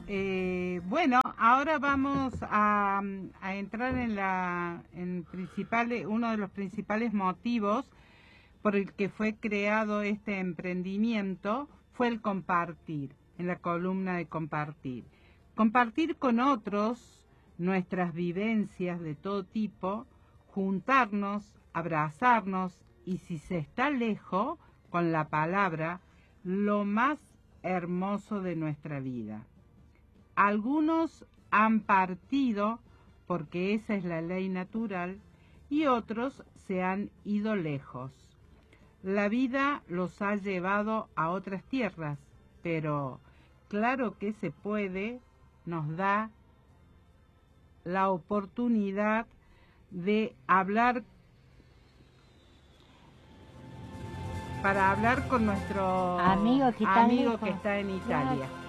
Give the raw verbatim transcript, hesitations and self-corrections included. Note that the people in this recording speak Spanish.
Eh, bueno, ahora vamos a, a entrar en la en principales, uno de los principales motivos por el que fue creado este emprendimiento fue el compartir, en la columna de compartir. Compartir con otros nuestras vivencias de todo tipo, juntarnos, abrazarnos y si se está lejos, con la palabra, lo más hermoso de nuestra vida. Algunos han partido porque esa es la ley natural y otros se han ido lejos. La vida los ha llevado a otras tierras, pero claro que se puede, nos da la oportunidad de hablar, para hablar con nuestro amigo que está, amigo que está en Italia.